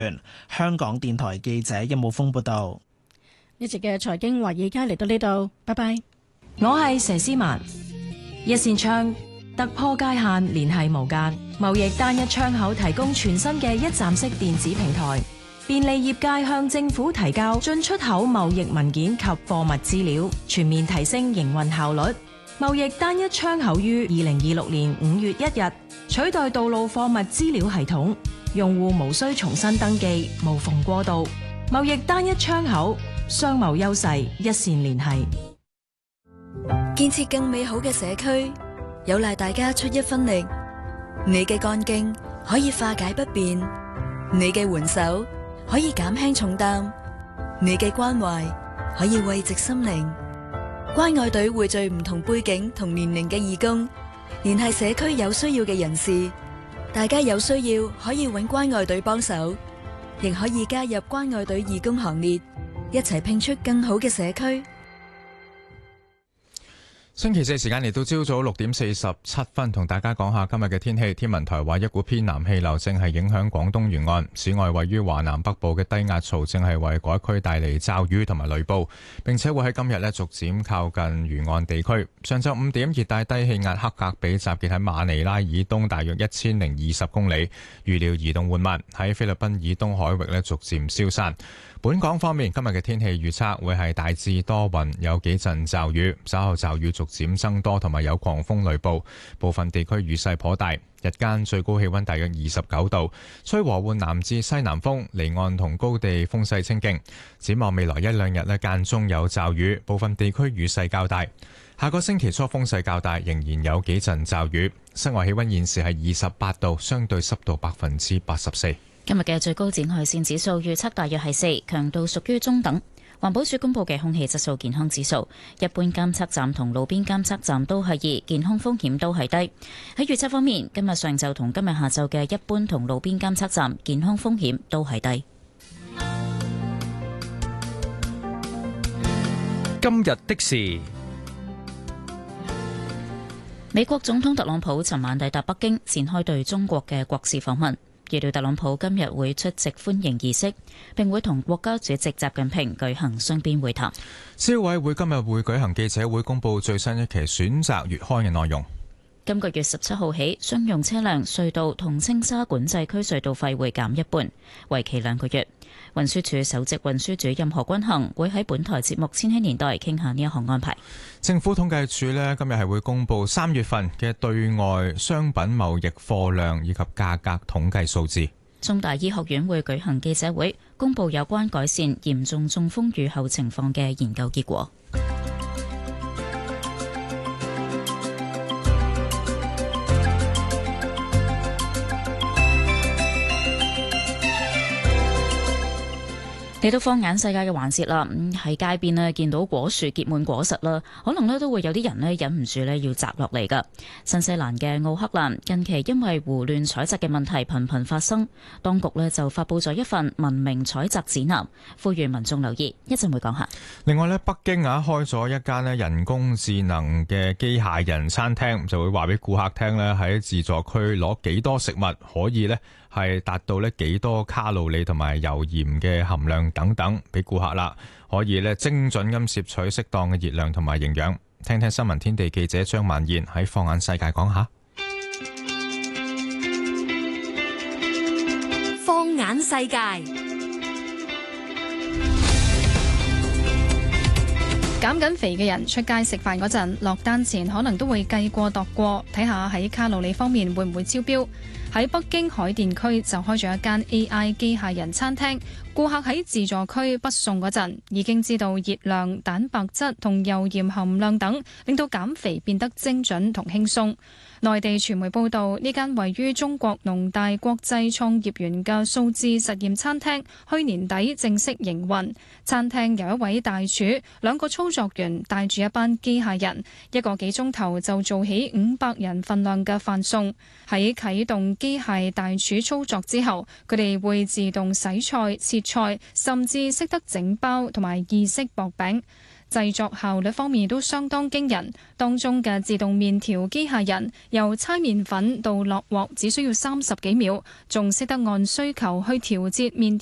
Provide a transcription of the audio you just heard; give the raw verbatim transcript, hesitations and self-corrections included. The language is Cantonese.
香港電台記者任武峰報道。 一直嘅財經華爾街嚟到呢度，拜拜。 我係佘詩曼。一線窗突破界限，聯繫無間。貿易單一窗口提供全新嘅一站式電子平台，便利業界向政府提交進出口貿易文件及貨物資料，全面提升營運效率。貿易單一窗口於二零二六年五月一日取代道路貨物資料系統，用戶無需重新登記，無縫過渡。貿易單一窗口，商貿優勢一線聯繫。 建設更美好嘅社區，有賴大家出一分力。你嘅幹勁可以化解不便，你嘅援手可以減輕重擔，你嘅關懷可以慰藉心靈。關愛隊匯聚唔同背景同年齡嘅義工，聯繫社區有需要嘅人士。大家有需要可以揾關愛隊幫手，亦可以加入關愛隊義工行列，一齊拼出更好嘅社區。 星期四時間嚟到朝早六點四十七分，同大家講下今日嘅天氣。天文台話一股偏南氣流正係影響廣東沿岸，此外位於華南北部嘅低壓槽正係為嗰一區帶嚟驟雨同埋雷暴，並且會喺今日呢逐漸靠近沿岸地區。上晝五點，熱帶低氣壓克格比集結喺馬尼拉以東大約一千零二十公里，預料移動緩慢，喺菲律賓以東海域呢逐漸消散。本港方面，今日嘅天氣預測會係大致多雲，有幾陣驟雨，稍後驟雨逐漸增多，同埋有狂風雷暴，部分地區雨勢頗大。日間最高氣溫大約二十九度，吹和緩南至西南風，離岸同高地風勢清勁。展望未來一兩日呢，間中有驟雨，部分地區雨勢較大。下個星期初風勢較大，仍然有幾陣驟雨。室外氣溫現時係二十八度，相對濕度百分之八十四。 今日嘅最高紫外線指數預測大約係四，強度屬於中等。環保署公布嘅空氣質素健康指數，一般監測站同路邊監測站都係二，健康風險都係低。喺預測方面，今日上晝同今日下晝嘅一般同路邊監測站健康風險都係低。 今日的事， 美國總統特朗普尋晚抵達北京，展開對中國嘅國事訪問。預料特朗普今日會出席歡迎儀式，並會同國家主席習近平舉行雙邊會談。 消委會今日會舉行記者會，公布最新一期選擇月刊嘅內容。 今個月十七號起，商用車輛隧道同青沙管制區隧道費會減一半，為期兩個月。運輸署首席運輸主任何君衡會喺本台節目《千禧年代》傾下呢一項安排。 政府統計處呢今日係會公布三月份嘅對外商品貿易貨量以及價格統計數字。 中大醫學院會舉行記者會，公布有關改善嚴重中風預後情況嘅研究結果。嚟到放眼世界嘅環節啦，咁喺街邊咧見到果樹結滿果實啦，可能咧都會有啲人咧忍唔住咧要摘落嚟噶。新西蘭嘅奧克蘭近期因為胡亂採摘嘅問題頻頻發生，當局咧就發佈咗一份文明採摘指南，呼籲民眾留意。一陣會講下。 另外咧，北京啊開咗一間咧人工智能嘅機械人餐廳，就會話俾顧客聽咧喺自助區攞幾多食物可以咧。係達到呢幾多卡路里同埋油鹽嘅含量等等，俾顧客啦，可以呢精準咁攝取適當嘅熱量同埋營養。聽聽新聞天地記者張萬燕喺放眼世界講下。 放眼世界。減緊肥嘅人出街食飯嗰陣，落單前可能都會計過度過，睇下喺卡路里方面會唔會超標。喺北京海淀區就開咗一間 A I 機械人餐廳，顧客喺自助區不送嗰陣，已經知道熱量、蛋白質同油鹽含量等，令到減肥變得精準同輕鬆。內地傳媒報道，呢間位於中國農大國際創業園嘅數字實驗餐廳，去年底正式營運。餐廳由一位大廚、兩個操作員帶住一班機械人，一個幾鐘頭就做起五百人份量嘅飯餸。喺啟動機械大廚操作之後，佢哋會自動洗菜、切菜，甚至識得整包同埋意式薄餅。 製作效率方面都相當驚人。當中嘅自動麵條機械人由猜麵粉到落鑊只需要三十幾秒，仲識得按需求去調節麵